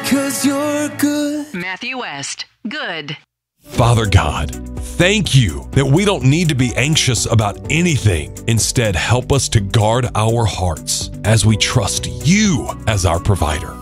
'cause you're good. Matthew West, good. Father God, thank you that we don't need to be anxious about anything. Instead, help us to guard our hearts as we trust you as our provider.